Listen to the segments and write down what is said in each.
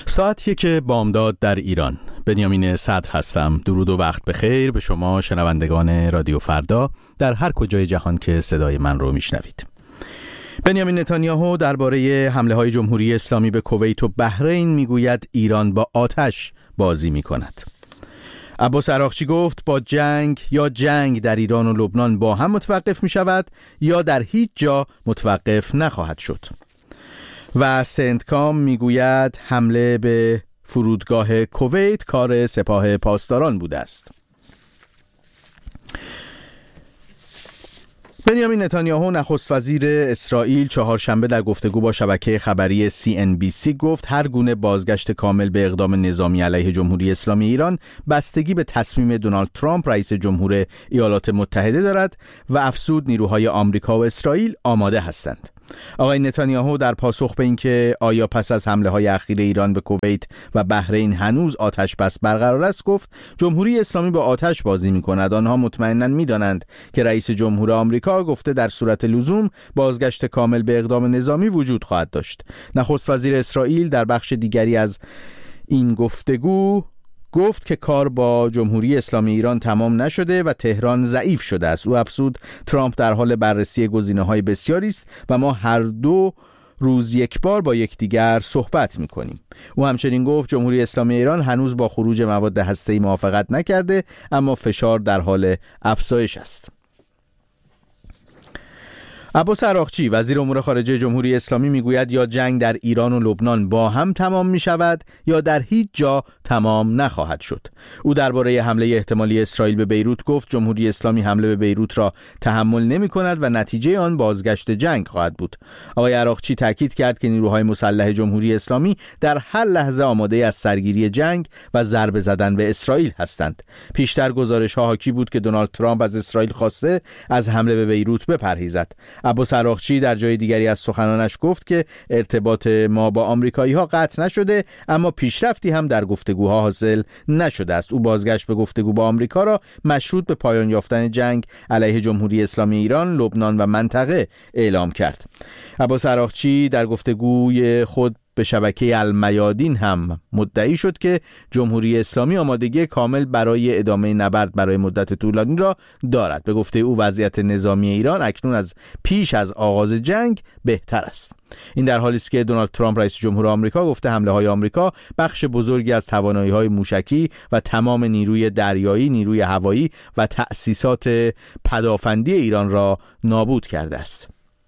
ساعت 1 بامداد در ایران. بنیامین صدر هستم. درود و وقت بخیر به شما شنوندگان رادیو فردا در هر کجای جهان که صدای من رو میشنوید. بنیامین نتانیاهو درباره حمله‌های جمهوری اسلامی به کویت و بحرین میگوید ایران با آتش بازی میکند. عباس عراقچی گفت با جنگ در ایران و لبنان با هم متوقف میشود یا در هیچ جا متوقف نخواهد شد. و سنتکام میگوید حمله به فرودگاه کویت کار سپاه پاسداران بوده است. بنیامین نتانیاهو نخست وزیر اسرائیل چهارشنبه در گفتگو با شبکه خبری CNBC گفت هر گونه بازگشت کامل به اقدام نظامی علیه جمهوری اسلامی ایران بستگی به تصمیم دونالد ترامپ رئیس جمهور ایالات متحده دارد و افزود نیروهای آمریکا و اسرائیل آماده هستند. آقای نتانیاهو در پاسخ به اینکه آیا پس از حمله‌های اخیر ایران به کویت و بحرین هنوز آتش بس برقرار است گفت جمهوری اسلامی با آتش بازی می‌کند. آنها مطمئناً می‌دانند که رئیس جمهور آمریکا گفته در صورت لزوم بازگشت کامل به اقدام نظامی وجود خواهد داشت. نخست وزیر اسرائیل در بخش دیگری از این گفتگو گفت که کار با جمهوری اسلامی ایران تمام نشده و تهران ضعیف شده است. او افزود ترامپ در حال بررسی گزینه‌های بسیاری است و ما هر دو روز یک بار با یکدیگر صحبت می‌کنیم. او همچنین گفت جمهوری اسلامی ایران هنوز با خروج مواد هسته‌ای موافقت نکرده اما فشار در حال افزایش است. عباس عراقچی وزیر امور خارجه جمهوری اسلامی میگوید یا جنگ در ایران و لبنان با هم تمام می شود یا در هیچ جا تمام نخواهد شد. او درباره حمله احتمالی اسرائیل به بیروت گفت جمهوری اسلامی حمله به بیروت را تحمل نمی کند و نتیجه آن بازگشت جنگ خواهد بود. آقای عراقچی تاکید کرد که نیروهای مسلح جمهوری اسلامی در هر لحظه آماده از سرگیری جنگ و ضربه زدن به اسرائیل هستند. پیشتر گزارش‌ها حاکی بود که دونالد ترامپ از اسرائیل خواسته از حمله به بیروت بپرهیزد. عباس عراقچی در جای دیگری از سخنانش گفت که ارتباط ما با آمریکایی‌ها قطع نشده اما پیشرفتی هم در گفتگوها حاصل نشده است. او بازگشت به گفتگو با آمریکا را مشروط به پایان یافتن جنگ علیه جمهوری اسلامی ایران، لبنان و منطقه اعلام کرد. عباس عراقچی در گفتگوی خود به شبکه المیادین هم مدعی شد که جمهوری اسلامی آمادگی کامل برای ادامه نبرد برای مدت طولانی را دارد. به گفته او وضعیت نظامی ایران اکنون از پیش از آغاز جنگ بهتر است. این در حالی است که دونالد ترامپ رئیس جمهور آمریکا گفته حمله‌های آمریکا بخش بزرگی از توانایی‌های موشکی و تمام نیروی دریایی، نیروی هوایی و تأسیسات پدافندی ایران را نابود کرده است.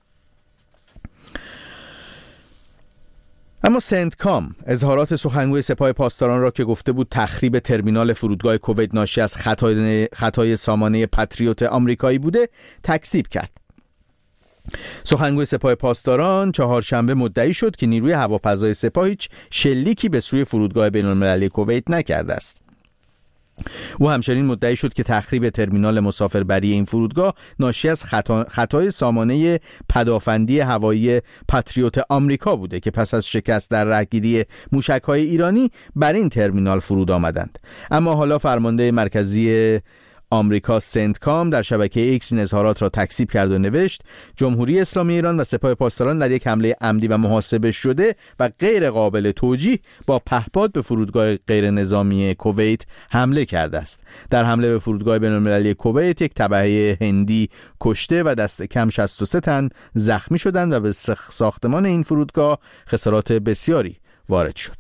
اما سنتکام اظهارات سخنگوی سپاه پاسداران را که گفته بود تخریب ترمینال فرودگاه کویت ناشی از خطای سامانه پاتریوت آمریکایی بوده تکذیب کرد. سخنگوی سپاه پاسداران چهارشنبه مدعی شد که نیروی هواپیمای سپاه هیچ شلیکی به سوی فرودگاه بین‌المللی کویت نکرده است. او همچنین مدعی شد که تخریب ترمینال مسافربری این فرودگاه ناشی از خطای سامانه پدافندی هوایی پاتریوت آمریکا بوده که پس از شکست در رهگیری موشک‌های ایرانی بر این ترمینال فرود آمدند. اما حالا فرمانده مرکزی آمریکا سنتکام در شبکه ایکس این اظهارات را تکذیب کرد و نوشت جمهوری اسلامی ایران و سپاه پاسداران در یک حمله عمدی و محاسبه شده و غیر قابل توجیه با پهپاد به فرودگاه غیر نظامی کویت حمله کرده است. در حمله به فرودگاه بین‌المللی کویت یک تبعه هندی کشته و دست کم 63 تن زخمی شدند و به ساختمان این فرودگاه خسارات بسیاری وارد شد.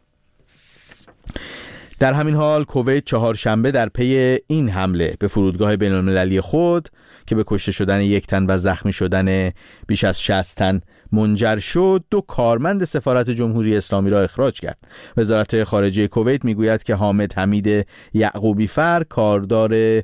در همین حال کویت چهارشنبه در پی این حمله به فرودگاه بین‌المللی خود که به کشته شدن 1 تن و زخمی شدن بیش از 60 تن منجر شد 2 کارمند سفارت جمهوری اسلامی را اخراج کرد. وزارت خارجه کویت میگوید که حامد حمید یعقوبی فر کاردار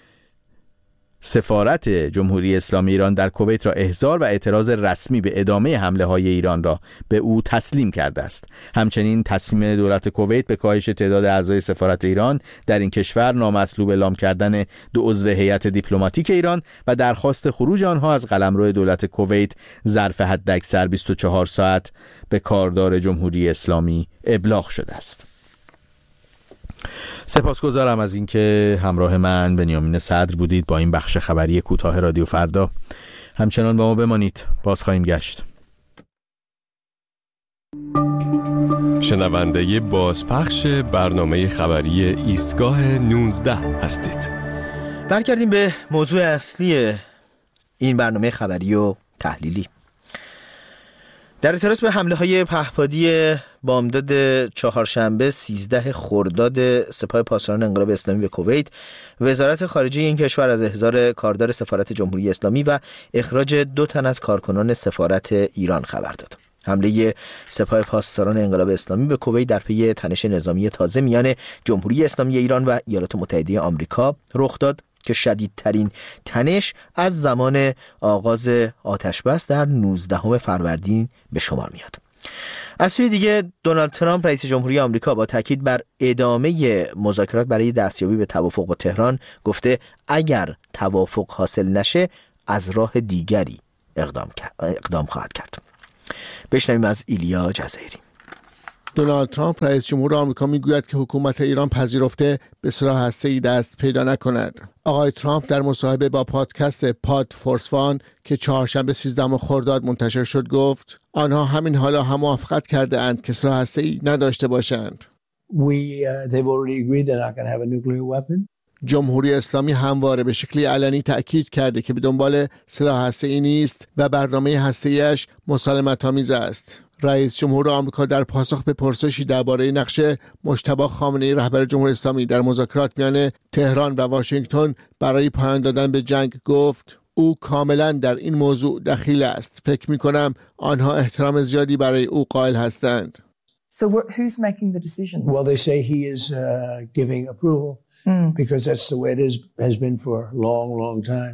سفارت جمهوری اسلامی ایران در کویت را احضار و اعتراض رسمی به ادامه حمله های ایران را به او تسلیم کرده است. همچنین تصمیم دولت کویت به کاهش تعداد اعضای سفارت ایران در این کشور، نامطلوب اعلام کردن 2 عضو هیئت دیپلماتیک ایران و درخواست خروج آنها از قلمرو دولت کویت ظرف حداکثر 24 ساعت به کاردار جمهوری اسلامی ابلاغ شده است. سپاسگزارم از اینکه همراه من بنیامین صدر بودید با این بخش خبری کوتاه رادیو فردا. همچنان با ما بمانید، باز خواهیم گشت. شنونده بازپخش برنامه خبری ایستگاه 19 هستید. برگردیم به موضوع اصلی این برنامه خبری و تحلیلی. در اعتراض به حمله‌های پهپادی بامداد چهارشنبه 13 خرداد سپاه پاسداران انقلاب اسلامی به کویت، وزارت خارجه این کشور از احضار کاردار سفارت جمهوری اسلامی و اخراج 2 تن از کارکنان سفارت ایران خبر داد. حمله سپاه پاسداران انقلاب اسلامی به کویت در پی تنش نظامی تازه میان جمهوری اسلامی ایران و ایالات متحده آمریکا رخ داد که شدیدترین تنش از زمان آغاز آتش‌بس در 19 فروردین به شمار میاد. از سوی دیگه دونالد ترامپ رئیس جمهوری آمریکا با تاکید بر ادامه مذاکرات برای دستیابی به توافق با تهران گفته اگر توافق حاصل نشه از راه دیگری اقدام خواهد کرد. بشنویم از ایلیا جزایری. دونالد ترامپ رئیس جمهور آمریکا میگوید که حکومت ایران پذیرفته به سلاح هسته‌ای دست پیدا نکند. آقای ترامپ در مصاحبه با پادکست پاد فورس وان که چهارشنبه 13 خرداد منتشر شد گفت آنها همین حالا هم موافقت کرده اند که سلاح هسته‌ای نداشته باشند. جمهوری اسلامی همواره به شکلی علنی تأکید کرده که به دنبال سلاح هسته‌ای نیست و برنامه هسته‌ایش مسالمت‌آمیز است. رئیس جمهور آمریکا در پاسخ به پرسشی درباره نقش مجتبی خامنه‌ای رهبر جمهوری اسلامی در مذاکرات میان تهران و واشنگتن برای پایان دادن به جنگ گفت او کاملا در این موضوع دخیل است. فکر می‌کنم آنها احترام زیادی برای او قائل هستند. So who's making the decisions? Well, they say he is giving approval because that's the way it has been for a long time.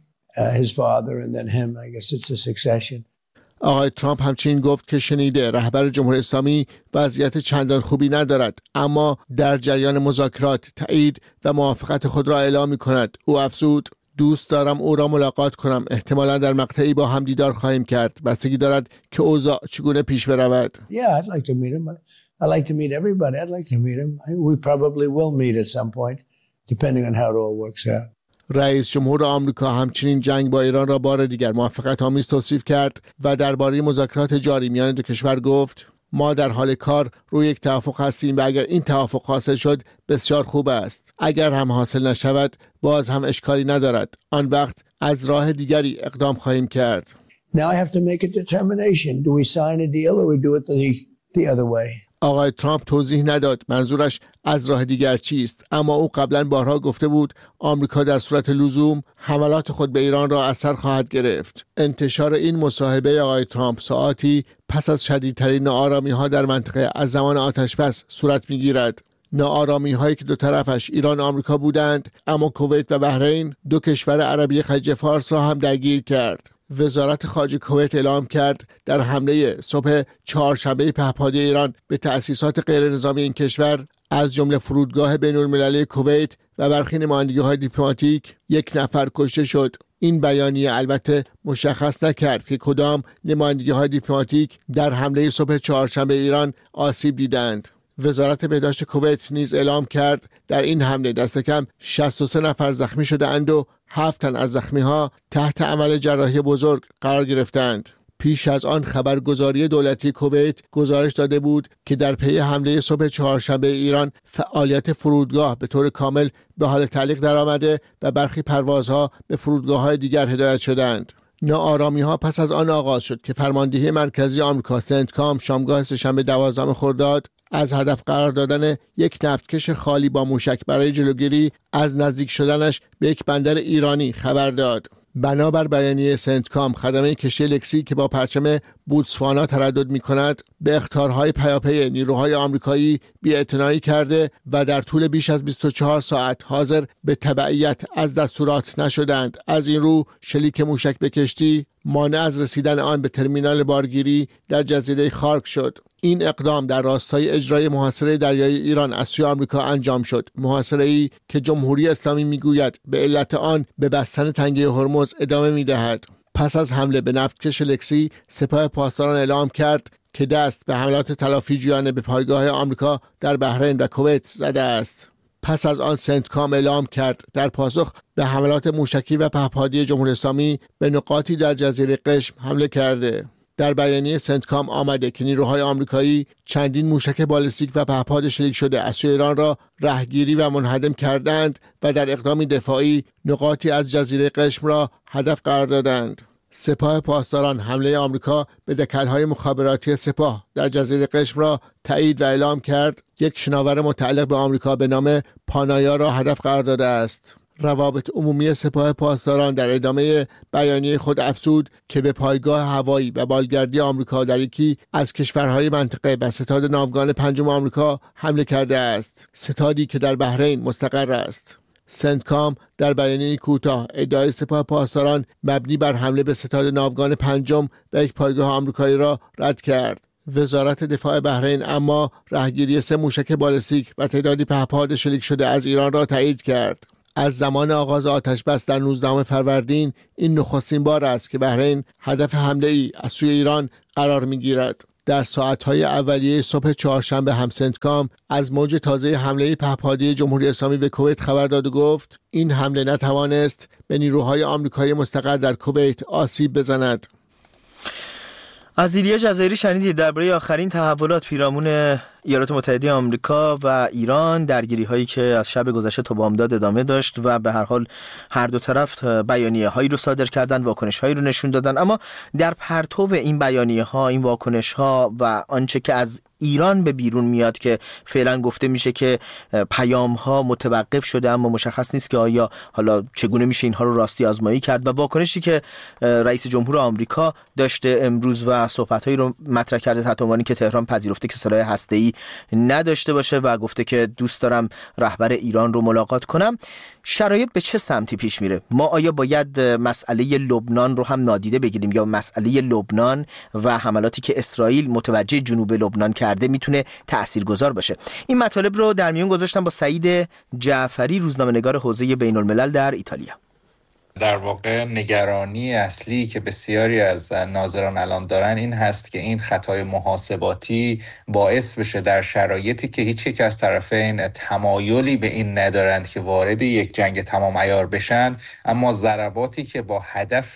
His father and then him, I guess it's a succession. آقای ترامپ همچنین گفت که شنیده رهبر جمهوری اسلامی وضعیت چندان خوبی ندارد اما در جریان مذاکرات تایید و موافقت خود را اعلام می‌کند. او افزود دوست دارم او را ملاقات کنم. احتمالاً در مقطعی با هم دیدار خواهیم کرد. بستگی دارد که اوضاع چگونه پیش برود. Yeah, I'd like to meet him. I'd like to meet everybody. I'd like to meet him. We probably will meet at some point depending on how it all works out. رئیس جمهور آمریکا همچنین جنگ با ایران را بار دیگر موافقت آمیز توصیف کرد و درباره مذاکرات جاری میان دو کشور گفت ما در حال کار روی یک توافق هستیم و اگر این توافق حاصل شد بسیار خوب است. اگر هم حاصل نشود باز هم اشکالی ندارد. آن وقت از راه دیگری اقدام خواهیم کرد. Now I have to make a determination. Do we sign a deal or we do it the other way? آقای ترامپ توضیح نداد منظورش از راه دیگر چیست، اما او قبلا بارها گفته بود آمریکا در صورت لزوم حملات خود به ایران را از سر خواهد گرفت. انتشار این مصاحبه آقای ترامپ ساعاتی پس از شدیدترین ناآرامی‌ها در منطقه از زمان آتش‌بس صورت می‌گیرد. ناآرامی‌هایی که دو طرفش ایران و آمریکا بودند، اما کویت و بحرین دو کشور عربی خلیج فارس را هم درگیر کرد. وزارت خارجه کویت اعلام کرد در حمله صبح چهارشنبه پهپادی ایران به تأسیسات غیر نظامی این کشور از جمله فرودگاه بین‌المللی کویت و برخی نمایندگی‌های دیپلماتیک 1 نفر کشته شد. این بیانیه البته مشخص نکرد که کدام نمایندگی‌های دیپلماتیک در حمله صبح چهارشنبه ایران آسیب دیدند. وزارت بهداشت کویت نیز اعلام کرد در این حمله دست کم 63 نفر زخمی شده اند و 7 تن از زخمی‌ها تحت عمل جراحی بزرگ قرار گرفتند. پیش از آن خبرگزاری دولتی کویت گزارش داده بود که در پی حمله صبح چهارشنبه ایران فعالیت فرودگاه به طور کامل به حال تعلیق درآمده و برخی پروازها به فرودگاه‌های دیگر هدایت شدند. ناآرامی‌ها پس از آن آغاز شد که فرماندهی مرکزی آمریکا سنتکام شامگاه سه‌شنبه 12 خرداد از هدف قرار دادن یک نفتکش خالی با موشک برای جلوگیری از نزدیک شدنش به یک بندر ایرانی خبر داد. بنابر بیانیه سنتکام خدمه کشتی لکسی که با پرچم بوتسوانا تردد می‌کند به اخطارهای پیاپی نیروهای آمریکایی بی‌اعتنایی کرده و در طول بیش از 24 ساعت حاضر به تبعیت از دستورات نشدند. از این رو شلیک موشک به کشتی مانع از رسیدن آن به ترمینال بارگیری در جزیره خارک شد. این اقدام در راستای اجرای محاصره دریایی ایران از سوی آمریکا انجام شد. محاصره‌ای که جمهوری اسلامی میگوید به علت آن به بستن تنگه هرمز ادامه میدهد. پس از حمله به نفتکش لکسی سپاه پاسداران اعلام کرد که دست به حملات تلافیجویانه به پایگاه آمریکا در بحرین و کویت زده است. پس از آن سنتکام اعلام کرد در پاسخ به حملات موشکی و پهپادی جمهوری اسلامی به نقاطی در جزیره قشم حمله کرده. در بیانیه سنتکام آمده که نیروهای آمریکایی چندین موشک بالستیک و پهپاد شلیک شده از سوی ایران را رهگیری و منهدم کردند و در اقدامی دفاعی نقاطی از جزیره قشم را هدف قرار دادند. سپاه پاسداران حمله آمریکا به دکل‌های مخابراتی سپاه در جزیره قشم را تایید و اعلام کرد. یک شناور متعلق به آمریکا به نام پانایا را هدف قرار داده است. روابط عمومی سپاه پاسداران در ادامه بیانیه خود افزود که به پایگاه هوایی و بالگردی آمریکا در یکی از کشورهای منطقه و ستاد ناوگان پنجم آمریکا حمله کرده است، ستادی که در بحرین مستقر است. سنتکام در بیانیه کوتاه ادعای سپاه پاسداران مبنی بر حمله به ستاد ناوگان پنجم و یک پایگاه آمریکایی را رد کرد. وزارت دفاع بحرین اما رهگیری 3 موشک بالستیک و تعدادی پهپاد شلیک شده از ایران را تایید کرد. از زمان آغاز آتش‌بس در 19 فروردین این نخستین بار است که بحرین هدف حمله‌ای از سوی ایران قرار می‌گیرد. در ساعت‌های اولیه صبح چهارشنبه هم سنتکام از موج تازه حمله پهپادی جمهوری اسلامی به کویت خبر داد و گفت این حمله نتوانست به نیروهای آمریکایی مستقر در کویت آسیب بزند. از ایلیا جزایری شنیدید درباره آخرین تحولات پیرامون ایالات متحده آمریکا و ایران، درگیری هایی که از شب گذشته تا بامداد ادامه داشت و به هر حال هر دو طرف بیانیه هایی رو صادر کردن، واکنش هایی رو نشون دادن. اما در پرتو این بیانیه ها، این واکنش ها و آنچه که از ایران به بیرون میاد که فعلا گفته میشه که پیام ها متوقف شده، اما مشخص نیست که آیا حالا چگونه میشه اینها رو راستی آزمایی کرد، و واکنشی که رئیس جمهور آمریکا داشته امروز و صحبت هایی رو مطرح کرده تحت عنوانی که تهران پذیرفته که سلاح هسته‌ای نداشته باشه و گفته که دوست دارم رهبر ایران رو ملاقات کنم. شرایط به چه سمتی پیش میره؟ ما آیا باید مسئله لبنان رو هم نادیده بگیریم یا مسئله لبنان و حملاتی که اسرائیل متوجه جنوب لبنان کرده میتونه تاثیرگذار باشه؟ این مطالب رو در میون گذاشتم با سعید جعفری، روزنامه‌نگار حوزه بین‌الملل در ایتالیا. در واقع نگرانی اصلی که بسیاری از ناظران الان دارن این هست که این خطای محاسباتی باعث بشه در شرایطی که هیچ یک از طرفین تمایلی به این ندارند که وارد یک جنگ تمام عیار بشن، اما ضرباتی که با هدف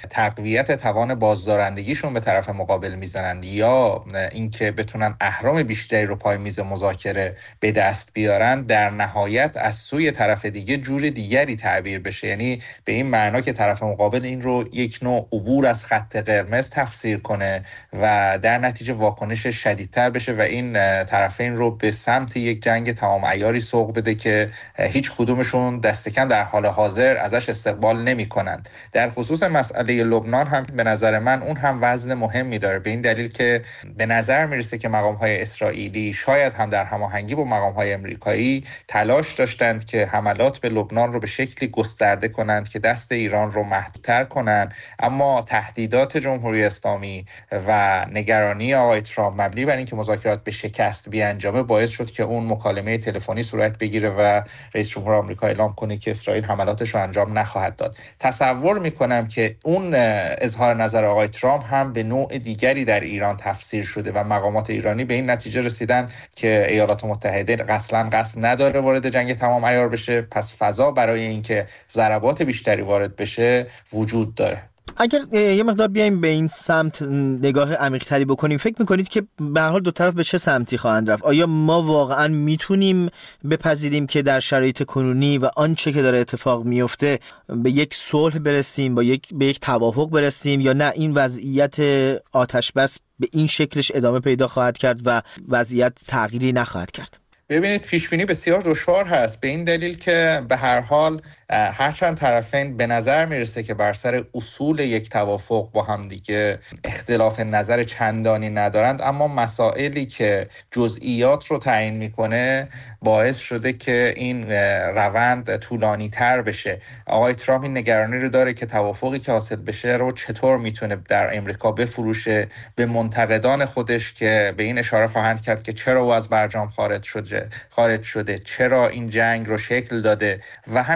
تقویت توان بازدارندگیشون به طرف مقابل میزنند یا اینکه بتونن اهرم بیشتری رو پای میز مذاکره به دست بیارن، در نهایت از سوی طرف دیگه جور دیگری تعبیر بشه. یعنی به این معنا که طرف مقابل این رو یک نوع عبور از خط قرمز تفسیر کنه و در نتیجه واکنش شدیدتر بشه و این طرفین رو به سمت یک جنگ تمام عیاری سوق بده که هیچ کدومشون دست کم در حال حاضر ازش استقبال نمی کنند. در خصوص مسئله لبنان هم به نظر من اون هم وزن مهمی داره، به این دلیل که به نظر میرسه که مقام‌های اسرائیلی شاید هم در هماهنگی با مقام‌های امریکایی تلاش داشتند که حملات به لبنان رو به شکلی گسترده کنند که دست ایران رو محدودتر کنن، اما تهدیدات جمهوری اسلامی و نگرانی آقای ترامپ مبنی بر اینکه مذاکرات به شکست بیانجامه باعث شد که اون مکالمه تلفنی صورت بگیره و رئیس جمهور آمریکا اعلام کنه که اسرائیل حملاتش رو انجام نخواهد داد. تصور میکنم که اون اظهار نظر آقای ترامپ هم به نوع دیگری در ایران تفسیر شده و مقامات ایرانی به این نتیجه رسیدن که ایالات متحده اصلا قصد نداره وارد جنگ تمام عیار بشه، پس فضا برای اینکه ضربات بیشتری وارد بشه وجود داره. اگر یه مقدار بیایم به این سمت نگاه عمیق‌تری بکنیم، فکر می‌کنید که به هر حال دو طرف به چه سمتی خواهند رفت؟ آیا ما واقعاً میتونیم بپذیریم که در شرایط کنونی و آنچه که داره اتفاق میفته به یک صلح برسیم، به یک توافق برسیم، یا نه این وضعیت آتش بس به این شکلش ادامه پیدا خواهد کرد و وضعیت تغییری نخواهد کرد؟ ببینید، پیشبینی بسیار دشوار هست، به این دلیل که به هر حال هرچند طرفین به نظر میرسه که بر سر اصول یک توافق با هم دیگه اختلاف نظر چندانی ندارند، اما مسائلی که جزئیات رو تعیین میکنه باعث شده که این روند طولانی تر بشه. آقای ترامپ این نگرانی رو داره که توافقی که حاصل بشه رو چطور میتونه در امریکا بفروشه به منتقدان خودش، که به این اشاره خواهند کرد که چرا او از برجام خارج شده، چرا این جنگ رو شکل داده، و همینطور به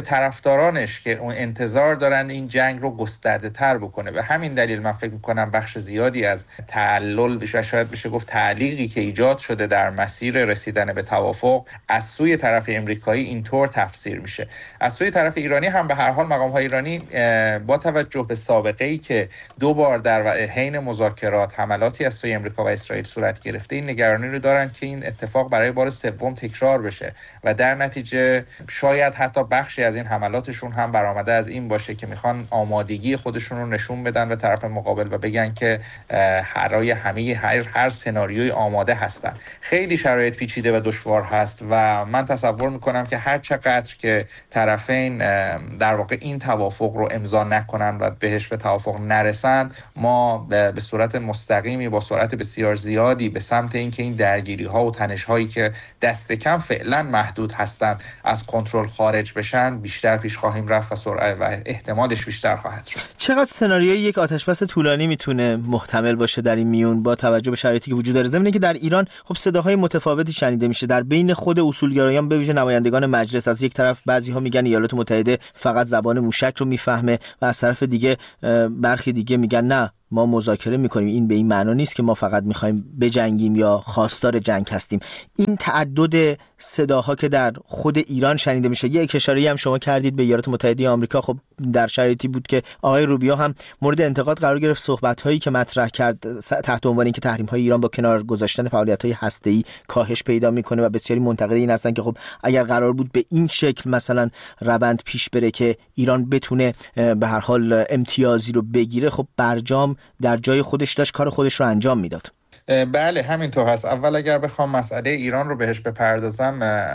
طرفدارانش که اون انتظار دارن این جنگ رو گسترده تر بکنه. به همین دلیل من فکر میکنم بخش زیادی از تعلل و شاید بشه گفت تعلیقی که ایجاد شده در مسیر رسیدن به توافق از سوی طرف امریکایی اینطور تفسیر میشه. از سوی طرف ایرانی هم به هر حال مقام‌های ایرانی با توجه به سابقه‌ای که 2 بار در حین مذاکرات حملاتی از سوی امریکا و اسرائیل صورت گرفته، این نگرانی رو دارن که این اتفاق برای بار سوم تکرار بشه و در نتیجه شاید حتی بخشی از این حملاتشون هم برآمده از این باشه که میخوان آمادگی خودشون رو نشون بدن به طرف مقابل و بگن که برای هر سناریوی آماده هستن. خیلی شرایط پیچیده و دشوار هست و من تصور میکنم که هر چقدر که طرفین در واقع این توافق رو امضا نکنن و بهش به توافق نرسند، ما به صورت مستقیمی با سرعت بسیار زیادی به سمت اینکه این درگیری ها و تنش هایی که دست کم فعلا محدود هستند از کنترل خارج بشن بیشتر پیش خواهیم رفت و سرعت و احتمالش بیشتر خواهد شد. چقدر سناریوی یک آتشبس طولانی میتونه محتمل باشه در این میون با توجه به شرایطی که وجود داره؟ ضمن که در ایران خب صداهای متفاوتی شنیده میشه در بین خود اصولگرایان، به ویژه نمایندگان مجلس. از یک طرف بعضی‌ها میگن ایالات متحده فقط زبان موشک رو میفهمه و از طرف دیگه برخی دیگه میگن نه، ما مذاکره میکنیم، این به این معنا نیست که ما فقط میخوایم بجنگیم یا خواستار جنگ هستیم. این تعدد صداها که در خود ایران شنیده میشه، یک اشاره‌ای هم شما کردید به ایالات متحده آمریکا، خب در شرایطی بود که آقای روبیو هم مورد انتقاد قرار گرفت، صحبت‌هایی که مطرح کرد تحت عنوان اینکه تحریم‌های ایران با کنار گذاشتن فعالیت‌های هسته‌ای کاهش پیدا میکنه و بسیاری منتقد این هستن که خب اگر قرار بود به این شکل مثلا روند پیش بره که ایران بتونه به هر حال امتیازی رو بگیره، خب برجام در جای خودش داشت کار خودش رو انجام میداد. بله همینطور هست. اول اگر بخوام مسئله ایران رو بهش بپردازم،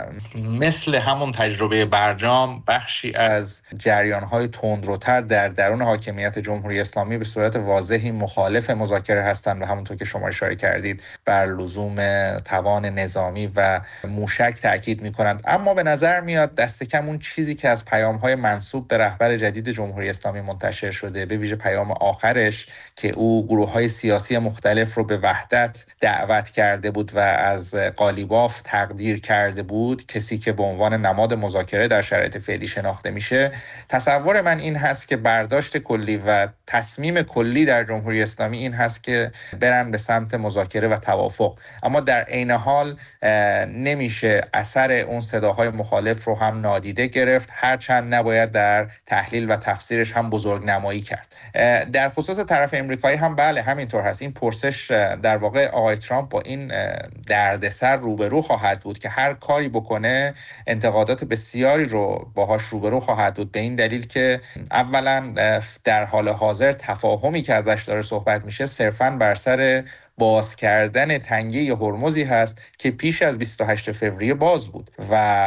مثل همون تجربه برجام بخشی از جریان‌های تندروتر در درون حاکمیت جمهوری اسلامی به صورت واضحی مخالف مذاکره هستند و همونطور که شما اشاره کردید بر لزوم توان نظامی و موشک تاکید می‌کنند. اما به نظر میاد دست کم اون چیزی که از پیام‌های منسوب به رهبر جدید جمهوری اسلامی منتشر شده، به ویژه پیام آخرش که او گروه‌های سیاسی مختلف رو به وحدت دعوت کرده بود و از قالیباف تقدیر کرده بود، کسی که به عنوان نماد مذاکره در شرایط فعلی شناخته میشه، تصور من این هست که برداشت کلی و تصمیم کلی در جمهوری اسلامی این هست که برن به سمت مذاکره و توافق. اما در عین حال نمیشه اثر اون صداهای مخالف رو هم نادیده گرفت، هرچند نباید در تحلیل و تفسیرش هم بزرگ نمایی کرد. در خصوص طرف امریکایی هم بله همینطور هست. این پرسش در واقع آقای ترامپ با این دردسر روبرو خواهد بود که هر کاری بکنه انتقادات بسیاری رو باهاش روبرو خواهد بود، به این دلیل که اولا در حال حاضر تفاهمی که ازش داره صحبت میشه صرفاً بر سر باز کردن تنگه هرمزی هست که پیش از 28 فوریه باز بود و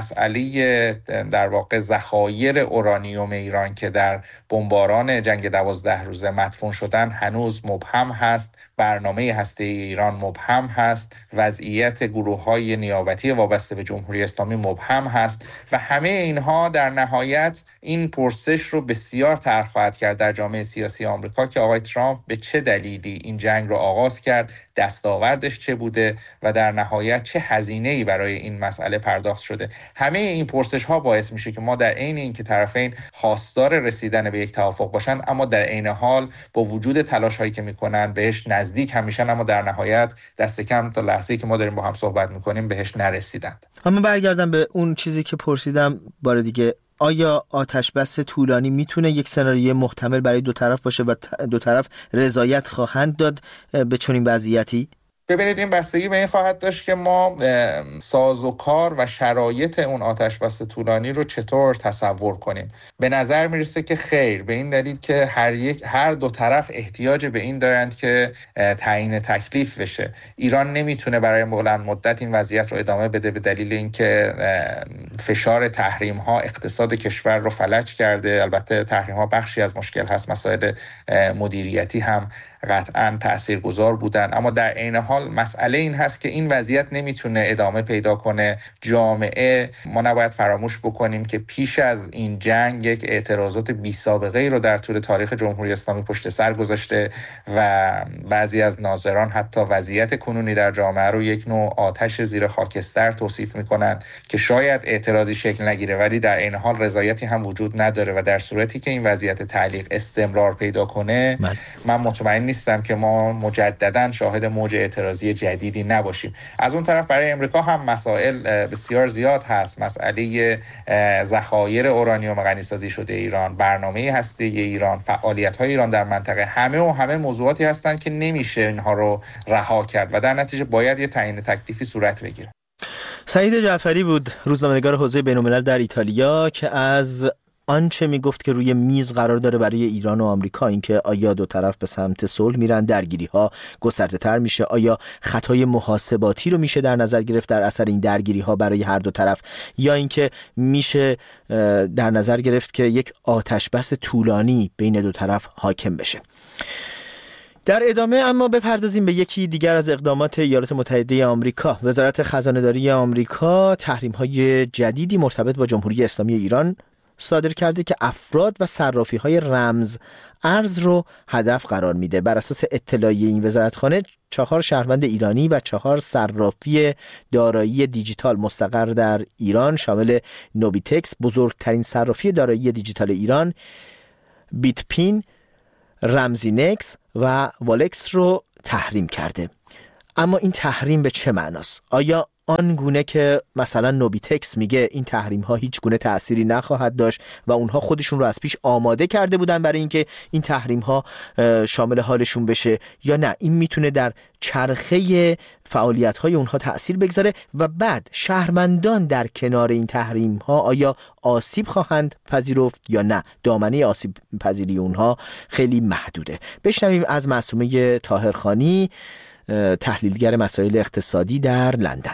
مسئله در واقع ذخایر اورانیوم ایران که در بمباران جنگ 12 روزه مدفون شدن هنوز مبهم هست، برنامه هسته‌ای ایران مبهم هست، وضعیت گروه‌های نیابتی وابسته به جمهوری اسلامی مبهم هست و همه اینها در نهایت این پرسش رو بسیار طرح خواهد کرد در جامعه سیاسی آمریکا که آقای ترامپ به چه دلیلی این جنگ رو آغاز کرد، دستاوردش چه بوده و در نهایت چه هزینه‌ای برای این مسئله پرداخت شده. همه این پرسش‌ها باعث میشه که ما در عین اینکه طرفین خواستار رسیدن به یک توافق باشن، اما در عین حال با وجود تلاش‌هایی که میکنن بهش نزدیک همیشن، اما در نهایت دست کم تا لحظه‌ای که ما داریم با هم صحبت میکنیم بهش نرسیدند. اما برگردم به اون چیزی که پرسیدم بار دیگه، آیا آتشبس طولانی میتونه یک سناریوی محتمل برای دو طرف باشه و دو طرف رضایت خواهند داد به چنین وضعیتی؟ ببینید این بستگی به این خواهد داشت که ما سازوکار و شرایط اون آتشبس طولانی رو چطور تصور کنیم. به نظر میرسه که خیر، به این دلیل که هر دو طرف احتیاج به این دارند که تعیین تکلیف بشه. ایران نمیتونه برای بلند مدت این وضعیت رو ادامه بده به دلیل اینکه فشار تحریم ها اقتصاد کشور رو فلج کرده. البته تحریم ها بخشی از مشکل هست، مسائل مدیریتی هم قطعاً تاثیرگذار بودن. اما در عین حال مسئله این هست که این وضعیت نمیتونه ادامه پیدا کنه. جامعه، ما نباید فراموش بکنیم که پیش از این جنگ یک اعتراضات بی سابقه ای رو در طول تاریخ جمهوری اسلامی پشت سر گذاشته و بعضی از ناظران حتی وضعیت کنونی در جامعه رو یک نوع آتش زیر خاکستر توصیف میکنن که شاید اعتراضی شکل نگیره ولی در عین حال رضایتی هم وجود نداره و در صورتی که این وضعیت تعلیق استمرار پیدا کنه من مطمئن نیستم که ما مجددا شاهد موج اعتراضی جدیدی نباشیم. از اون طرف برای امریکا هم مسائل بسیار زیاد هست. مسئله ذخایر اورانیوم غنیسازی شده ایران، برنامه هسته‌ای ایران، فعالیت‌های ایران در منطقه، همه موضوعاتی هستند که نمیشه اینها رو رها کرد و در نتیجه باید یه تعیین تکلیفی صورت بگیره. سعید جعفری بود، روزنامه‌نگار حوزه بین‌الملل در ایتالیا، که از آنچه میگفت که روی میز قرار داره برای ایران و آمریکا، اینکه آیا دو طرف به سمت صلح میرن، درگیری‌ها گسترده‌تر میشه، آیا خطای محاسباتی رو میشه در نظر گرفت در اثر این درگیری‌ها برای هر دو طرف، یا اینکه میشه در نظر گرفت که یک آتش‌بس طولانی بین دو طرف حاکم بشه. در ادامه اما بپردازیم به یکی دیگر از اقدامات ایالات متحده آمریکا. وزارت خزانه‌داری آمریکا تحریم‌های جدیدی مرتبط با جمهوری اسلامی ایران صادر کرده که افراد و صرافی‌های رمز ارز رو هدف قرار میده. بر اساس اطلاعیه این وزارتخانه 4 شهروند ایرانی و 4 صرافی دارایی دیجیتال مستقر در ایران شامل نوبیتکس، بزرگترین صرافی دارایی دیجیتال ایران، بیتپین، رمزینکس و والکس رو تحریم کرده. اما این تحریم به چه معناست؟ آیا آن گونه که مثلا نوبیتکس میگه این تحریم ها هیچ گونه تأثیری نخواهد داشت و اونها خودشون رو از پیش آماده کرده بودن برای اینکه این تحریم ها شامل حالشون بشه، یا نه این میتونه در چرخه فعالیت های اونها تأثیر بگذاره و بعد شهروندان در کنار این تحریم ها آیا آسیب خواهند پذیرفت یا نه؟ دامنه آسیب پذیری اونها خیلی محدوده. بشنویم از معصومه طاهرخانی، تحلیلگر مسائل اقتصادی در لندن.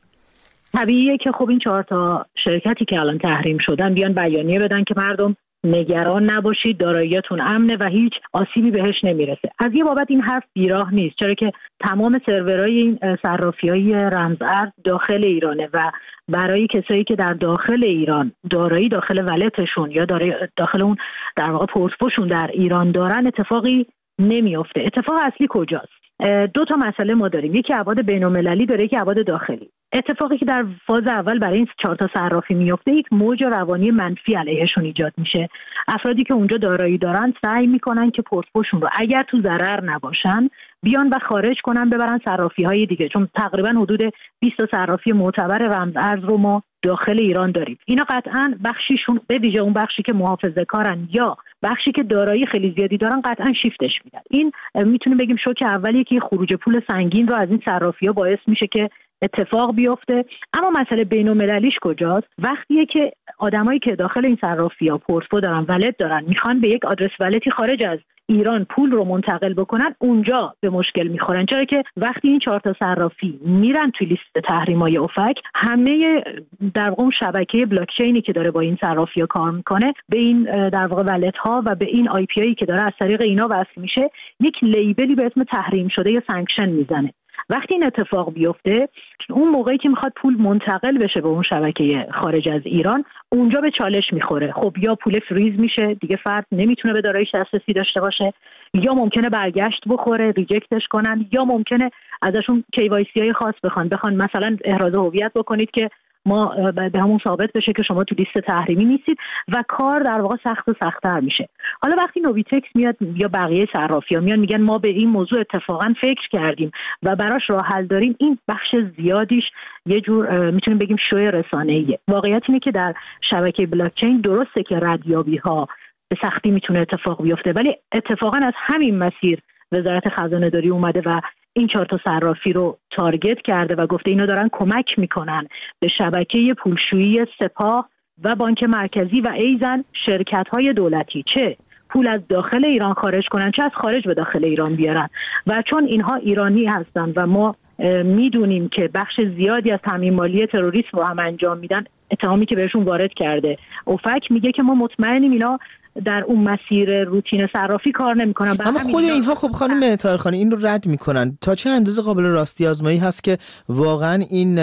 طبیعیه که خب این 4 شرکتی که الان تحریم شدن بیان بیانیه بدن که مردم نگران نباشید، داراییتون امنه و هیچ آسیبی بهش نمیرسه. از یه بابت این حرف بیراه نیست، چرا که تمام سرورهای این صرافی‌های رمز ارز داخل ایرانه و برای کسایی که در داخل ایران دارایی داخل ولتشون یا داخل اون در واقع پورتفوشون در ایران دارن اتفاقی نمیفته. اتفاق اصلی کجاست؟ 2 مسئله ما داریم، یکی ابعاد بین‌المللی داره، یکی ابعاد داخلی. اتفاقی که در فاز اول برای این 4 صرافی میفته، یک موج روانی منفی علیهشون ایجاد میشه. افرادی که اونجا دارایی دارن سعی میکنن که پورتفوشون رو اگر تو ضرر نباشن بیان و خارج کنن ببرن صرافی‌های دیگه، چون تقریبا حدود 20 صرافی معتبر رمز ارز رو ما داخل ایران داریم. اینا قطعاً بخشیشون به ویژه اون بخشی که محافظه‌کارن یا بخشی که دارایی خیلی زیادی دارن قطعاً شیفتش میدن. این میتونیم بگیم شوک اولیه که خروج پول سنگین رو از این صرافی‌ها باعث میشه که اتفاق بیفته. اما مسئله بین‌المللیش کجاست؟ وقتیه که آدمایی که داخل این صرافی‌ها پورتفو دارن، ولت دارن، میخوان به یک آدرس ولتی خارج از ایران پول رو منتقل بکنن، اونجا به مشکل میخورن، چرا که وقتی این 4 صرافی میرن توی لیست تحریم‌های اوفک، همه در واقع شبکه بلاک چینی که داره با این صرافی‌ها کار میکنه به این در واقع ولت ها و به این آی پی آی که داره از طریق اینا وصل میشه یک لیبلی به اسم تحریم شده یا سانکشن میزنه. وقتی این اتفاق بیفته، اون موقعی که میخواد پول منتقل بشه به اون شبکه خارج از ایران، اونجا به چالش میخوره. خب یا پول فریز میشه، دیگه فرد نمیتونه به داراییش دسترسی داشته باشه، یا ممکنه برگشت بخوره، ریجکتش کنن، یا ممکنه ازشون KYC های خاص بخوان مثلا احراز هویت بکنید که ما به همون ثابت بشه که شما تو لیست تحریمی نیستید و کار در واقع سخت و سخت‌تر میشه. حالا وقتی نوبیتکس میاد یا بقیه صرافی‌ها میان میگن ما به این موضوع اتفاقا فکر کردیم و براش راه حل داریم، این بخش زیادیش یه جور میتونیم بگیم شو رسانه‌ایه. واقعیت اینه که در شبکه بلاک چین درسته که ردیابی‌ها به سختی میتونه اتفاق بیفته، ولی اتفاقا از همین مسیر وزارت خزانه‌داری اومده و این 4 صرافی رو تارگت کرده و گفته اینا دارن کمک میکنن به شبکه پولشویی سپاه و بانک مرکزی و ایزن شرکت‌های دولتی، چه پول از داخل ایران خارج کنن چه از خارج به داخل ایران بیارن. و چون اینها ایرانی هستن و ما میدونیم که بخش زیادی از تامین مالی تروریسم رو هم انجام میدن، اتهامی که بهشون وارد کرده اوفک میگه که ما مطمئنیم اینا در اون مسیر روتین صرافی کار نمیکنن. اما خود اینها خب خانم طاهرخانی این رو رد میکنن. تا چه اندازه قابل راستی آزمایی هست که واقعا این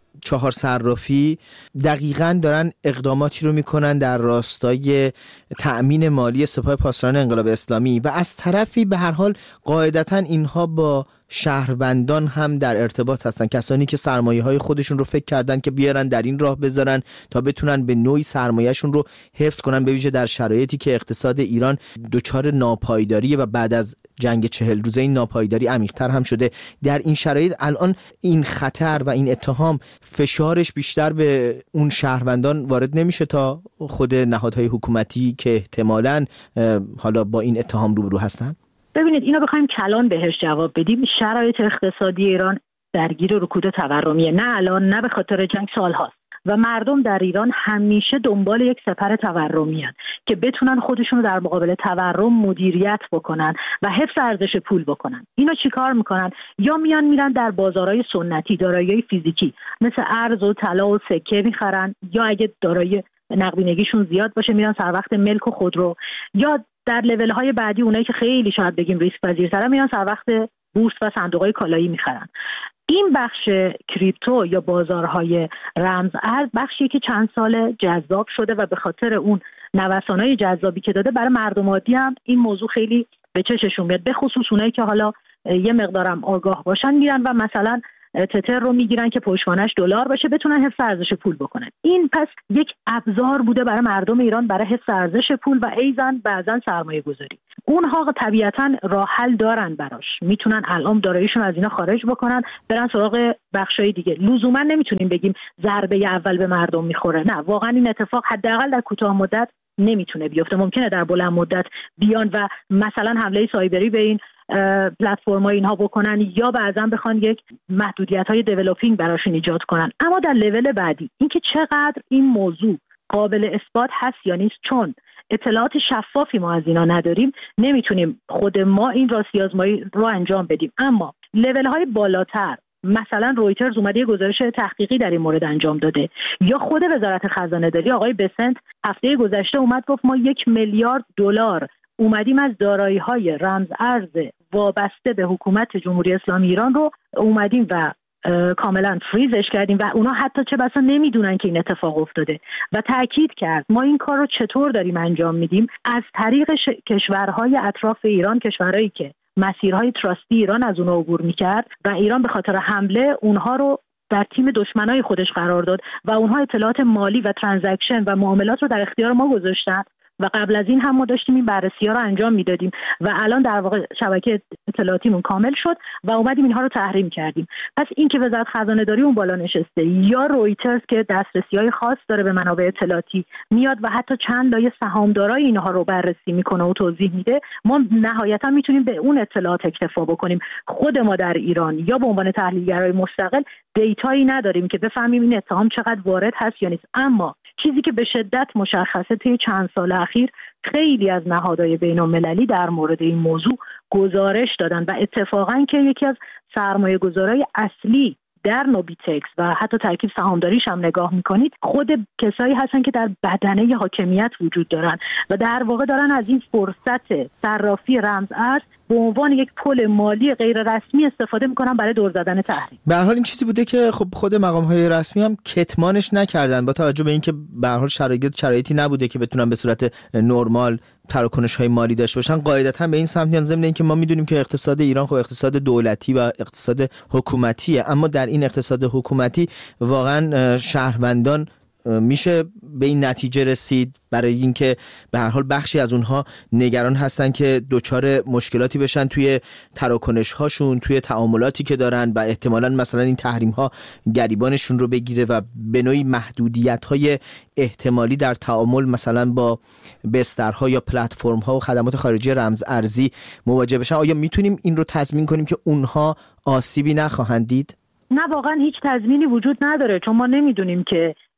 4 صرافی دقیقاً دارن اقداماتی رو میکنن در راستای تأمین مالی سپاه پاسداران انقلاب اسلامی و از طرفی به هر حال قاعدتاً اینها با شهروندان هم در ارتباط هستن، کسانی که سرمایه‌های خودشون رو فکر کردن که بیارن در این راه بذارن تا بتونن به نوعی سرمایه‌شون رو حفظ کنن، به ویژه در شرایطی که اقتصاد ایران دچار ناپایداریه و بعد از جنگ 40 روزه این ناپایداری عمیق‌تر هم شده. در این شرایط الان این خطر و این اتهام فشارش بیشتر به اون شهروندان وارد نمیشه تا خود نهادهای حکومتی که احتمالاً حالا با این اتهام روبرو هستن؟ ببینید اینو بخوایم کلان بهش جواب بدیم، شرایط اقتصادی ایران درگیر رکود تورمیه، نه الان نه به خاطر جنگ، سالهاست و مردم در ایران همیشه دنبال یک سپر تورمی هستند که بتونن خودشون رو در مقابل تورم مدیریت بکنن و حفظ ارزش پول بکنن. اینا چیکار میکنن؟ یا میرن در بازارهای سنتی دارایی‌های فیزیکی مثل ارز و طلا و سکه میخرن، یا اگه دارایی نقدینگیشون زیاد باشه میرن سر وقت ملک و خودرو، یا در لول های بعدی اونایی که خیلی شاید بگیم ریسک پذیرترن میرن سر وقت بورس و صندوق‌های کالایی میخرن. این بخش کریپتو یا بازارهای رمز ارز بخشیه که چند سال جذاب شده و به خاطر اون نوسانای جذابی که داده برای مردم عادی هم این موضوع خیلی به چششون میاد، به خصوص اونایی که حالا یه مقدارم آگاه باشن میرن و مثلا تتر رو میگیرن که پشتوانش دلار باشه بتونن حفظ ارزش پول بکنن. این پس یک ابزار بوده برای مردم ایران برای حفظ ارزش پول و ایزن بعضن سرمایه گذاری. اونها طبیعتاً راه حل دارن براش، میتونن الان داراییشون از اینا خارج بکنن برن سراغ بخشای دیگه. لزوما نمیتونیم بگیم ضربه اول به مردم میخوره، نه، واقعا این اتفاق حداقل در کوتاه مدت نمیتونه بیفته. ممکنه در بلند مدت بیان و مثلا حمله سایبری به این پلتفرم‌ها اینها بکنن یا بعضا بخوان یک محدودیت‌های دیولپینگ براشون ایجاد کنن. اما در لول بعدی اینکه چقدر این موضوع قابل اثبات هست یا نیست، چون اطلاعات شفافی ما از اینا نداریم، نمیتونیم خود ما این راستی آزمایی رو انجام بدیم. اما لول‌های بالاتر، مثلا رویترز اومده یه گزارش تحقیقی در این مورد انجام داده، یا خود وزارت خزانه داری آقای بسنت هفته گذشته اومد گفت ما 1 میلیارد دلار اومدیم از دارایی‌های رمز ارز وابسته به حکومت جمهوری اسلامی ایران رو اومدیم و کاملا فریزش کردیم و اونا حتی چه بسا نمیدونن که این اتفاق افتاده و تأکید کرد ما این کار رو چطور داریم انجام میدیم؟ از طریق کشورهای اطراف ایران، کشورهایی که مسیرهای تراستی ایران از اونها عبور میکرد و ایران به خاطر حمله اونها رو در تیم دشمنای خودش قرار داد و اونها اطلاعات مالی و ترانزکشن و معاملات رو در اختیار ما گذاشتن و قبل از این هم ما داشتیم این بررسی‌ها رو انجام میدادیم و الان در واقع شبکه اطلاعاتیمون کامل شد و اومدیم اینها رو تحریم کردیم. پس این که وزارت خزانه داری اون بالا نشسته یا رویترز که دسترسی‌های خاص داره به منابع اطلاعاتی میاد و حتی چند لایه سهامدارای اینها رو بررسی میکنه و توضیح میده، ما نهایتا میتونیم به اون اطلاعات اکتفا بکنیم. خود ما در ایران یا به عنوان تحلیلگرای مستقل دیتایی نداریم که بفهمیم این اتهام چقدر وارد هست یا نیست. اما چیزی که به شدت مشخصه توی چند سال اخیر خیلی از نهادهای بین‌المللی در مورد این موضوع گزارش دادن و اتفاقاً که یکی از سرمایه‌گذارای اصلی در نوبیتکس و حتی ترکیب سهامداریش هم نگاه میکنید خود کسایی هستن که در بدنه حاکمیت وجود دارن و در واقع دارن از این فرصت صرافی رمز ارز به عنوان یک پل مالی غیر رسمی استفاده میکنن برای دور زدن تحریم. به هر حال این چیزی بوده که خب خود مقام‌های رسمی هم کتمانش نکردن با توجه به اینکه به هر حال شرایطی نبوده که بتونن به صورت نرمال تراکنش‌های مالی داشته باشن. قاعدتاً به این سمت میان، ضمن اینکه ما میدونیم که اقتصاد ایران خب اقتصاد دولتی و اقتصاد حکومتیه، اما در این اقتصاد حکومتی واقعاً شهروندان میشه به این نتیجه رسید برای اینکه به هر حال بخشی از اونها نگران هستن که دچار مشکلاتی بشن توی تراکنش هاشون، توی تعاملاتی که دارن و احتمالاً مثلا این تحریم ها گریبانشون رو بگیره و به نوعی محدودیت های احتمالی در تعامل مثلا با بسترها یا پلتفرم ها و خدمات خارجی رمز ارزی مواجه بشن. آیا میتونیم این رو تضمین کنیم که اونها آسیبی نخواهند دید؟ نه، واقعا هیچ تضمینی وجود نداره، چون ما نمیدونیم که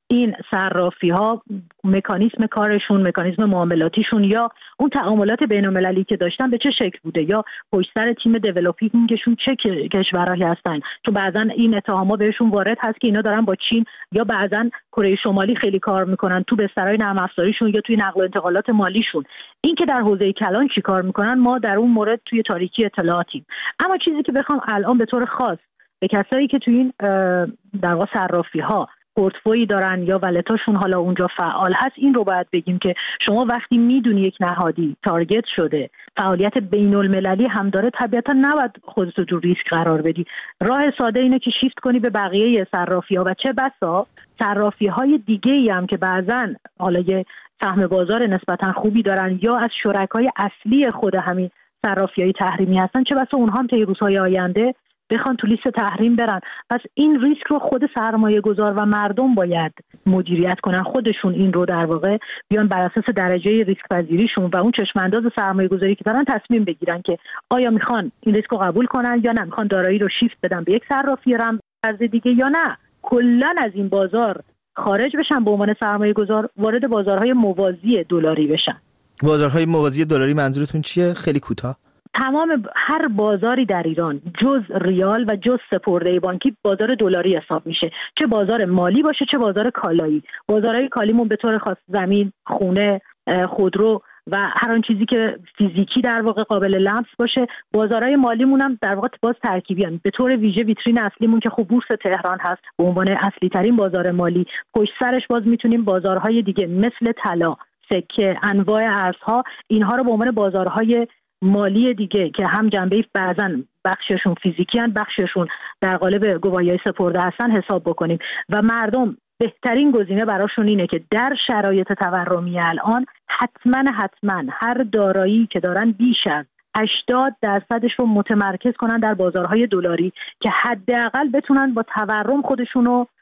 این صرافی‌ها مکانیزم کارشون، مکانیزم معاملاتیشون یا اون تعاملات بین‌المللی که داشتن به چه شکل بوده، یا پشت سر تیم دیولپینگشون چه کشورهایی هستن. تو بعضا این اتهامات بهشون وارد هست که اینا دارن با چین یا بعضا کره شمالی خیلی کار میکنن تو بسترهای نرم افزاریشون یا توی نقل و انتقالات مالیشون. این که در حوزه کلان چی کار میکنن ما در اون مورد توی تاریکی اطلاعاتیم. اما چیزی که بخوام الان به طور خاص به کسایی که توی این در واقع صرافی‌ها پورتفوی دارن یا ولتاشون حالا اونجا فعال هست، این رو باید بگیم که شما وقتی میدونی یک نهادی تارگت شده، فعالیت بین المللی هم داره، طبیعتا نباید خودتو تو ریسک قرار بدی. راه ساده اینه که شیفت کنی به بقیه صرافی‌ها و چه بسا صرافی‌های دیگه‌ای هم که بعضن حالا یه سهم بازار نسبتا خوبی دارن یا از شرکای اصلی خود همین صرافی‌های تحریمی هستن، چه بسا اونها هم طی روزهای آینده بخوان تو لیست تحریم برن. پس این ریسک رو خود سرمایه گذار و مردم باید مدیریت کنن، خودشون این رو در واقع بیان بر اساس درجه ریسک پذیریشون و اون چشم انداز سرمایه گذاری که دارن تصمیم بگیرن که آیا میخوان این ریسک رو قبول کنن یا نه، میخوان دارایی رو شیفت بدن به یک صرافی رمز دیگه یا نه کلا از این بازار خارج بشن، به عنوان سرمایه گذار وارد بازارهای موازی دلاری بشن. بازارهای موازی دلاری منظورتون چیه؟ خیلی کوتاه. تمام هر بازاری در ایران جز ریال و جز سپرده بانکی بازار دلاری حساب میشه، چه بازار مالی باشه چه بازار کالایی. بازارهای کالیمون به طور خاص زمین، خونه، خودرو و هر آن چیزی که فیزیکی در واقع قابل لمس باشه. بازارهای مالیمون هم در واقع باز ترکیبی هستند. به طور ویژه ویترین اصلیمون که خب بورس تهران هست به عنوان اصلی ترین بازار مالی، پشت سرش باز میتونیم بازارهای دیگه مثل طلا، سکه، انواع ارزها، اینها رو به عنوان بازارهای مالی دیگه که هم جنبه بعضن بخششون فیزیکی هن، بخششون در قالب گواهی‌های سپرده هستن حساب بکنیم و مردم بهترین گزینه براشون اینه که در شرایط تورمی الان حتما هر دارایی که دارن بیش از 80% رو متمرکز کنن در بازارهای دلاری که حداقل بتونن با تورم خودشون رو